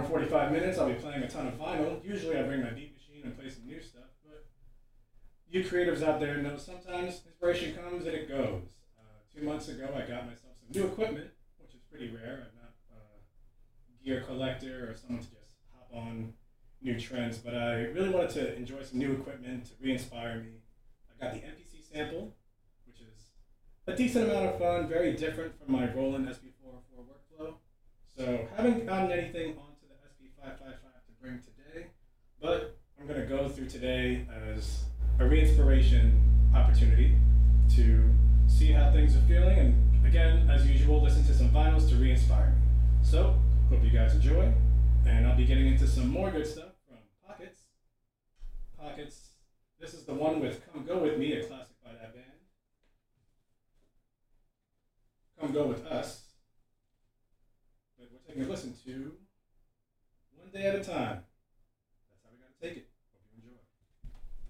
and 45 minutes, I'll be playing a ton of vinyl. Usually I bring my beat machine and play some new stuff, but you creatives out there know sometimes inspiration comes and it goes. 2 months ago, I got myself some new equipment, which is pretty rare. I'm not a gear collector or someone to just hop on new trends, but I really wanted to enjoy some new equipment to re-inspire me. I got the MPC sample, which is a decent amount of fun, very different from my Roland SP404 workflow. So haven't gotten anything onto the SP555 to bring today, but I'm going to go through today as a re-inspiration opportunity to see how things are feeling, and again, as usual, listen to some vinyls to re-inspire me. So, hope you guys enjoy, and I'll be getting into some more good stuff from Pockets. Pockets, this is the one with Come Go With Me, a classic by that band. Come Go With Us. But we're taking a listen to One Day at a Time. That's how we gotta take it.